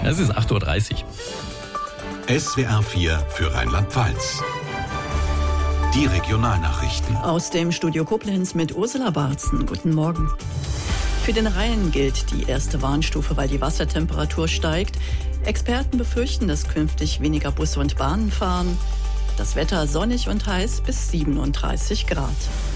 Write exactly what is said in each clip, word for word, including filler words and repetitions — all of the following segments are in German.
Es ist acht Uhr dreißig. S W R vier für Rheinland-Pfalz. Die Regionalnachrichten. Aus dem Studio Koblenz mit Ursula Barzen. Guten Morgen. Für den Rhein gilt die erste Warnstufe, weil die Wassertemperatur steigt. Experten befürchten, dass künftig weniger Busse und Bahnen fahren. Das Wetter sonnig und heiß bis siebenunddreißig Grad.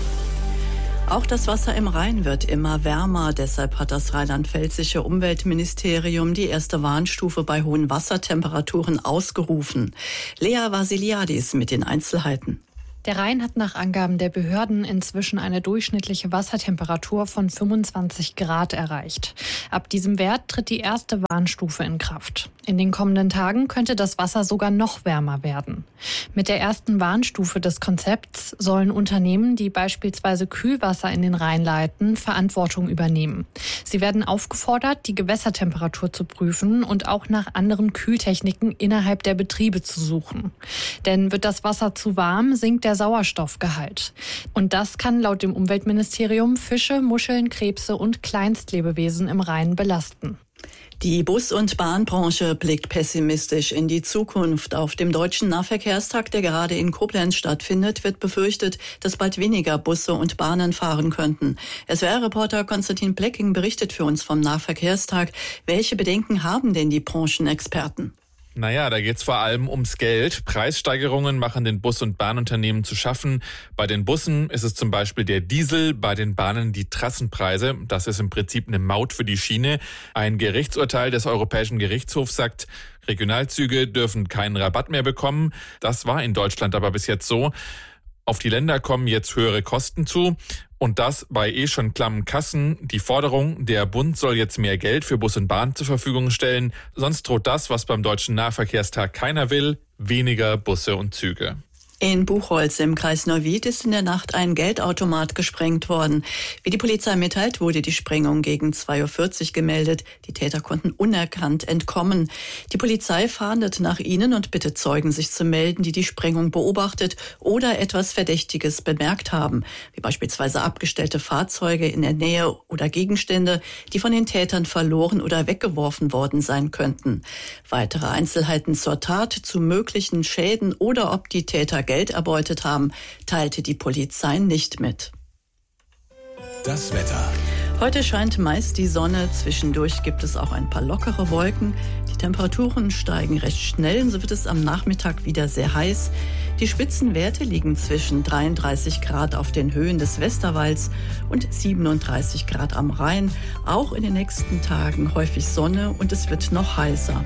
Auch das Wasser im Rhein wird immer wärmer. Deshalb hat das rheinland-pfälzische Umweltministerium die erste Warnstufe bei hohen Wassertemperaturen ausgerufen. Lea Vasiliadis mit den Einzelheiten. Der Rhein hat nach Angaben der Behörden inzwischen eine durchschnittliche Wassertemperatur von fünfundzwanzig Grad erreicht. Ab diesem Wert tritt die erste Warnstufe in Kraft. In den kommenden Tagen könnte das Wasser sogar noch wärmer werden. Mit der ersten Warnstufe des Konzepts sollen Unternehmen, die beispielsweise Kühlwasser in den Rhein leiten, Verantwortung übernehmen. Sie werden aufgefordert, die Gewässertemperatur zu prüfen und auch nach anderen Kühltechniken innerhalb der Betriebe zu suchen. Denn wird das Wasser zu warm, sinkt der Sauerstoffgehalt. Und das kann laut dem Umweltministerium Fische, Muscheln, Krebse und Kleinstlebewesen im Rhein belasten. Die Bus- und Bahnbranche blickt pessimistisch in die Zukunft. Auf dem Deutschen Nahverkehrstag, der gerade in Koblenz stattfindet, wird befürchtet, dass bald weniger Busse und Bahnen fahren könnten. S W R-Reporter Konstantin Blecking berichtet für uns vom Nahverkehrstag. Welche Bedenken haben denn die Branchenexperten? Naja, da geht's vor allem ums Geld. Preissteigerungen machen den Bus- und Bahnunternehmen zu schaffen. Bei den Bussen ist es zum Beispiel der Diesel, bei den Bahnen die Trassenpreise. Das ist im Prinzip eine Maut für die Schiene. Ein Gerichtsurteil des Europäischen Gerichtshofs sagt, Regionalzüge dürfen keinen Rabatt mehr bekommen. Das war in Deutschland aber bis jetzt so. Auf die Länder kommen jetzt höhere Kosten zu und das bei eh schon klammen Kassen. Die Forderung, der Bund soll jetzt mehr Geld für Bus und Bahn zur Verfügung stellen. Sonst droht das, was beim Deutschen Nahverkehrstag keiner will, weniger Busse und Züge. In Buchholz im Kreis Neuwied ist in der Nacht ein Geldautomat gesprengt worden. Wie die Polizei mitteilt, wurde die Sprengung gegen zwei Uhr vierzig gemeldet. Die Täter konnten unerkannt entkommen. Die Polizei fahndet nach ihnen und bittet Zeugen, sich zu melden, die die Sprengung beobachtet oder etwas Verdächtiges bemerkt haben, wie beispielsweise abgestellte Fahrzeuge in der Nähe oder Gegenstände, die von den Tätern verloren oder weggeworfen worden sein könnten. Weitere Einzelheiten zur Tat, zu möglichen Schäden oder ob die Täter Geld erbeutet haben, teilte die Polizei nicht mit. Das Wetter. Heute scheint meist die Sonne. Zwischendurch gibt es auch ein paar lockere Wolken. Die Temperaturen steigen recht schnell und so wird es am Nachmittag wieder sehr heiß. Die Spitzenwerte liegen zwischen dreiunddreißig Grad auf den Höhen des Westerwalds und siebenunddreißig Grad am Rhein. Auch in den nächsten Tagen häufig Sonne und es wird noch heißer.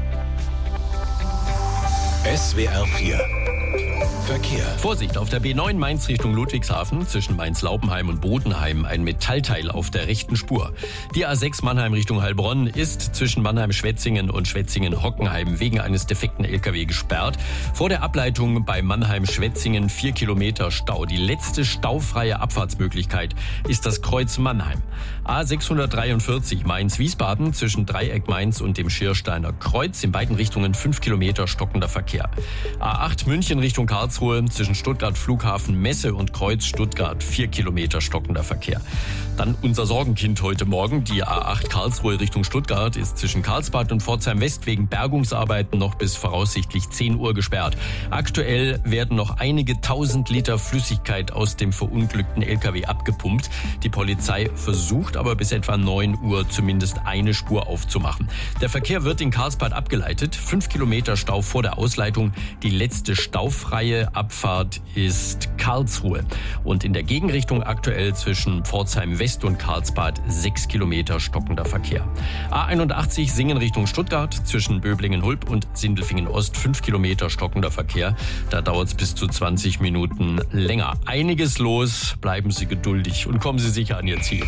S W R vier. Verkehr. Vorsicht, auf der B neun Mainz Richtung Ludwigshafen, zwischen Mainz-Laupenheim und Bodenheim ein Metallteil auf der rechten Spur. Die A sechs Mannheim Richtung Heilbronn ist zwischen Mannheim-Schwetzingen und Schwetzingen-Hockenheim wegen eines defekten L K W gesperrt. Vor der Ableitung bei Mannheim-Schwetzingen vier Kilometer Stau. Die letzte staufreie Abfahrtsmöglichkeit ist das Kreuz Mannheim. A sechshundertdreiundvierzig Mainz-Wiesbaden zwischen Dreieck Mainz und dem Schiersteiner Kreuz, in beiden Richtungen fünf Kilometer stockender Verkehr. A acht München Richtung Karlsruhe zwischen Stuttgart Flughafen Messe und Kreuz Stuttgart vier Kilometer stockender Verkehr. Dann unser Sorgenkind heute Morgen. Die A acht Karlsruhe Richtung Stuttgart ist zwischen Karlsbad und Pforzheim West wegen Bergungsarbeiten noch bis voraussichtlich zehn Uhr gesperrt. Aktuell werden noch einige tausend Liter Flüssigkeit aus dem verunglückten L K W abgepumpt. Die Polizei versucht aber bis etwa neun Uhr zumindest eine Spur aufzumachen. Der Verkehr wird in Karlsbad abgeleitet. Fünf Kilometer Stau vor der Ausleitung. Die letzte staufreie Abfahrt ist Karlsruhe. Und in der Gegenrichtung aktuell zwischen Pforzheim West und Karlsbad sechs Kilometer stockender Verkehr. A einundachtzig Singen Richtung Stuttgart zwischen Böblingen-Hulb und Sindelfingen Ost fünf Kilometer stockender Verkehr. Da dauert es bis zu zwanzig Minuten länger. Einiges los. Bleiben Sie geduldig und kommen Sie sicher an Ihr Ziel.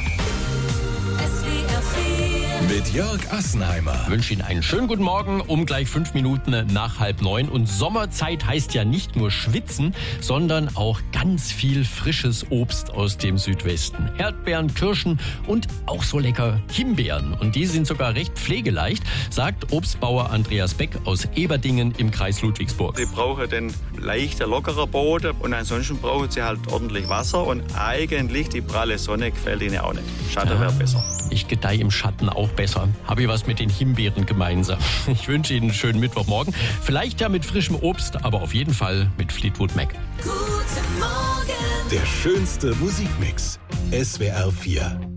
Mit Jörg Assenheimer. Ich wünsche Ihnen einen schönen guten Morgen um gleich fünf Minuten nach halb neun. Und Sommerzeit heißt ja nicht nur schwitzen, sondern auch ganz viel frisches Obst aus dem Südwesten. Erdbeeren, Kirschen und auch so lecker Himbeeren. Und die sind sogar recht pflegeleicht, sagt Obstbauer Andreas Beck aus Eberdingen im Kreis Ludwigsburg. Sie brauchen den leichter, lockerer Boden und ansonsten brauchen sie halt ordentlich Wasser. Und eigentlich die pralle Sonne gefällt ihnen auch nicht. Schatten wäre besser. Ich gedeihe im Schatten auch besser. Habe ich was mit den Himbeeren gemeinsam. Ich wünsche Ihnen einen schönen Mittwochmorgen. Vielleicht ja mit frischem Obst, aber auf jeden Fall mit Fleetwood Mac. Guten Morgen. Der schönste Musikmix. S W R vier.